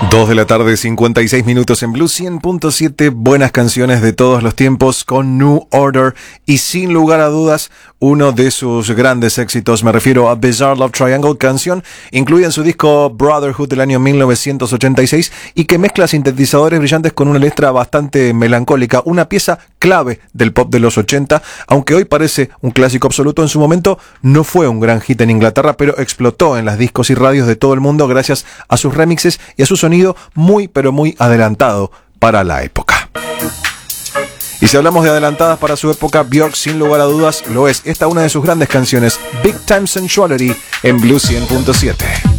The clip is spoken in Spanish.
2 de la tarde, 56 minutos en Blue 100.7. Buenas canciones de todos los tiempos con New Order y sin lugar a dudas uno de sus grandes éxitos. Me refiero a Bizarre Love Triangle, canción incluida en su disco Brotherhood del año 1986 y que mezcla sintetizadores brillantes con una letra bastante melancólica. Una pieza clave del pop de los 80, aunque hoy parece un clásico absoluto. En su momento no fue un gran hit en Inglaterra, pero explotó en las discos y radios de todo el mundo gracias a sus remixes y a su sonido muy pero muy adelantado para la época. Y si hablamos de adelantadas para su época, Björk sin lugar a dudas lo es. Esta es una de sus grandes canciones, Big Time Sensuality, en Blue 100.7.